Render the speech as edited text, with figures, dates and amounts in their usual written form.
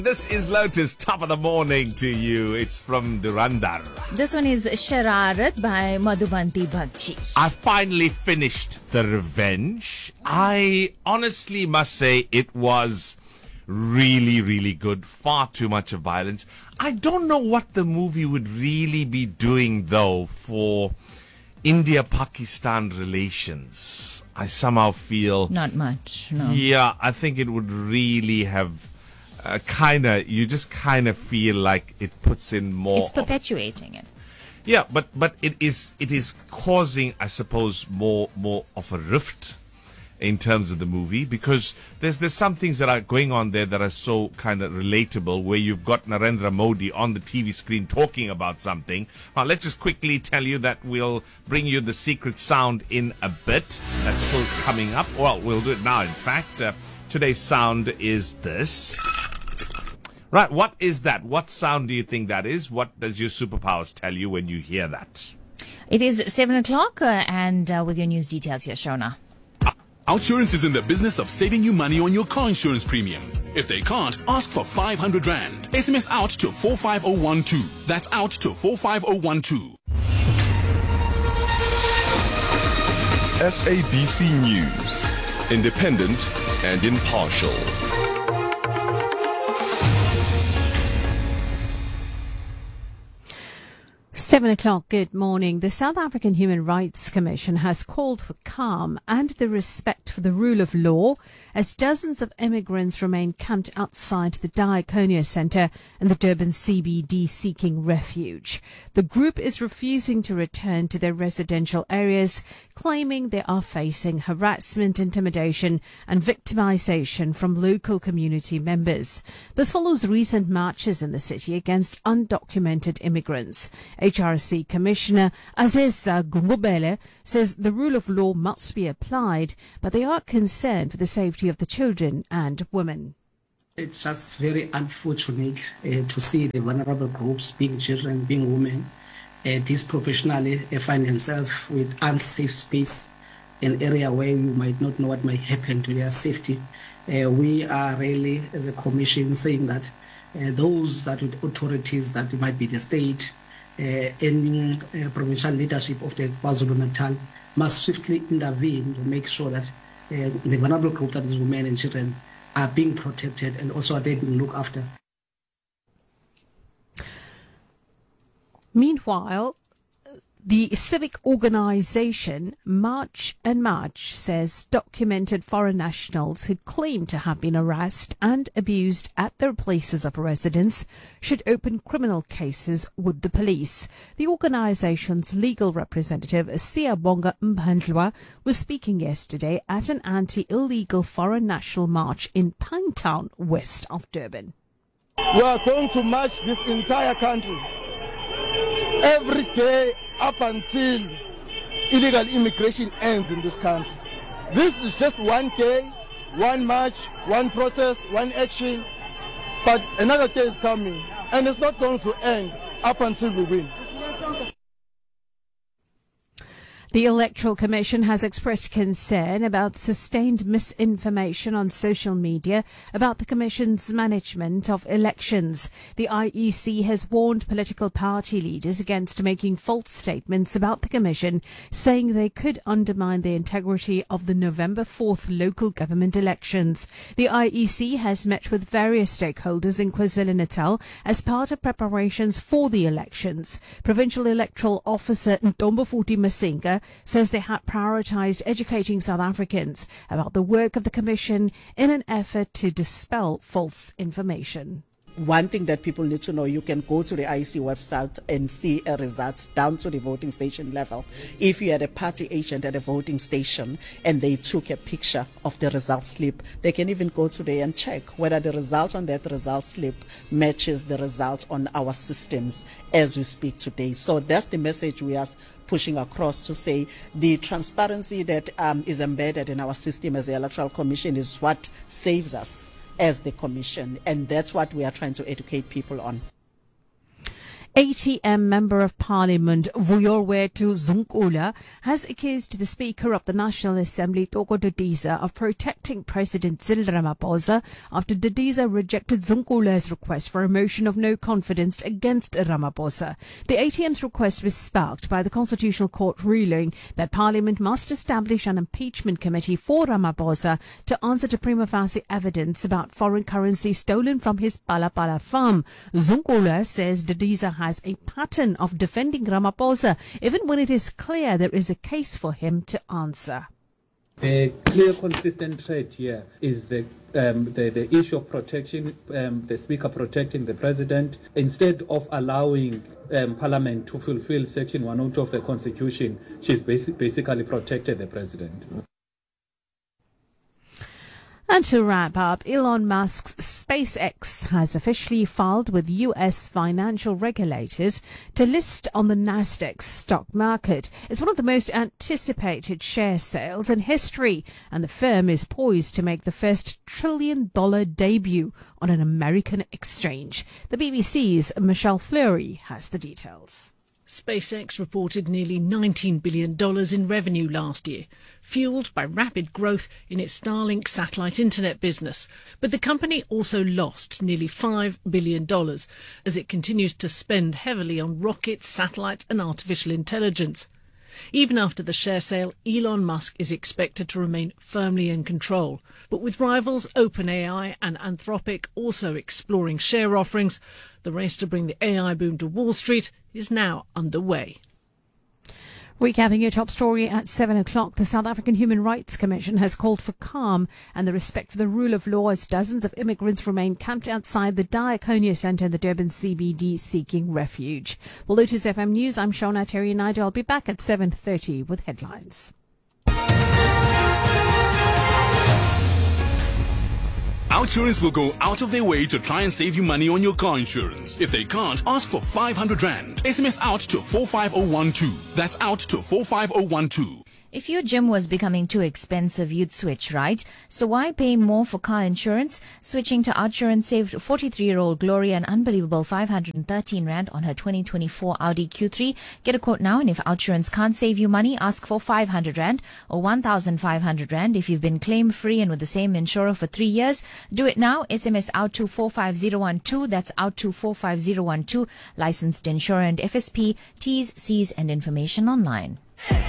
This is Lotus, top of the morning to you. It's from Durandar. This one is Shararat by Madhubanti Bhakchi. I finally finished The Revenge. I honestly must say it was really, really good. Far too much of violence. I don't know what the movie would really be doing, though, for India-Pakistan relations. I somehow feel... Not much, no. Yeah, I think it would really have... you just kind of feel like it puts in more. It's perpetuating it. Yeah, but it is causing, I suppose, more of a rift in terms of the movie, because there's some things that are going on there that are so kind of relatable, where you've got Narendra Modi on the TV screen talking about something. Now, let's just quickly tell you that we'll bring you the secret sound in a bit. That's still coming up. Well, we'll do it now, in fact. Today's sound is this. Right, what is that? What sound do you think that is? What does your superpowers tell you when you hear that? It is 7 o'clock and with your news details here, Shona. Outsurance is in the business of saving you money on your car insurance premium. If they can't, ask for 500 Rand. SMS out to 45012. That's out to 45012. SABC News. Independent and impartial. Seven o'clock, good morning. The South African Human Rights Commission has called for calm and the respect for the rule of law as dozens of immigrants remain camped outside the Diakonia Centre in the Durban CBD seeking refuge. The group is refusing to return to their residential areas, claiming they are facing harassment, intimidation and victimisation from local community members. This follows recent marches in the city against undocumented immigrants. HRC Commissioner Aziz Gumubele says the rule of law must be applied, but they are concerned for the safety of the children and women. It's just very unfortunate to see the vulnerable groups, being children, being women, disproportionately find themselves with unsafe space, an area where you might not know what might happen to their safety. We are really, as a commission, saying that those that with authorities, that might be the state, any provincial leadership of the KwaZulu-Natal, must swiftly intervene to make sure that the vulnerable group, that is women and children, are being protected and also are they being looked after. Meanwhile, the civic organisation March and March says documented foreign nationals who claim to have been harassed and abused at their places of residence should open criminal cases with the police. The organisation's legal representative, Siyabonga Mbandlwa, was speaking yesterday at an anti-illegal foreign national march in Pinetown, west of Durban. We are going to march this entire country every day up until illegal immigration ends in this country. This is just one day, one march, one protest, one action, but another day is coming, and it's not going to end up until we win. The Electoral Commission has expressed concern about sustained misinformation on social media about the Commission's management of elections. The IEC has warned political party leaders against making false statements about the Commission, saying they could undermine the integrity of the November 4th local government elections. The IEC has met with various stakeholders in KwaZulu-Natal as part of preparations for the elections. Provincial Electoral Officer Ntombofuti Masinga says they had prioritised educating South Africans about the work of the Commission in an effort to dispel false information. One thing that people need to know, you can go to the IEC website and see results down to the voting station level. If you had a party agent at a voting station and they took a picture of the result slip, they can even go today and check whether the result on that result slip matches the results on our systems as we speak today. So that's the message we are pushing across, to say the transparency that is embedded in our system as the Electoral Commission is what saves us as the Commission, and that's what we are trying to educate people on. ATM Member of Parliament Vuyolwethu Zungula has accused the Speaker of the National Assembly, Toko Didiza, of protecting President Cyril Ramaphosa after Didiza rejected Zungula's request for a motion of no confidence against Ramaphosa. The ATM's request was sparked by the Constitutional Court ruling that Parliament must establish an impeachment committee for Ramaphosa to answer to prima facie evidence about foreign currency stolen from his Palapala farm. Zungula says Didiza has a pattern of defending Ramaphosa even when it is clear there is a case for him to answer. The clear, consistent threat here is the issue of protection, the Speaker protecting the President, instead of allowing Parliament to fulfill Section 102 of the Constitution. She's basically protected the President. And to wrap up, Elon Musk's SpaceX has officially filed with U.S. financial regulators to list on the Nasdaq stock market. It's one of the most anticipated share sales in history, and the firm is poised to make the first $1 trillion debut on an American exchange. The BBC's Michelle Fleury has the details. SpaceX reported nearly $19 billion in revenue last year, fueled by rapid growth in its Starlink satellite internet business. But the company also lost nearly $5 billion as it continues to spend heavily on rockets, satellites and artificial intelligence. Even after the share sale, Elon Musk is expected to remain firmly in control. But with rivals OpenAI and Anthropic also exploring share offerings, the race to bring the AI boom to Wall Street is now underway. Recapping your top story at 7 o'clock, the South African Human Rights Commission has called for calm and the respect for the rule of law as dozens of immigrants remain camped outside the Diaconia Centre in the Durban CBD seeking refuge. For Lotus FM News, I'm Shona Terry Nigel. I'll be back at 7:30 with headlines. Outsurance will go out of their way to try and save you money on your car insurance. If they can't, ask for 500 Rand. SMS out to 45012. That's out to 45012. If your gym was becoming too expensive, you'd switch, right? So why pay more for car insurance? Switching to Outsurance saved 43-year-old Gloria an unbelievable 513 Rand on her 2024 Audi Q3. Get a quote now, and if Outsurance can't save you money, ask for 500 Rand or 1,500 Rand. If you've been claim-free and with the same insurer for 3 years, do it now. SMS out to 45012. That's out to 45012. Licensed insurer and FSP. T's, C's and information online.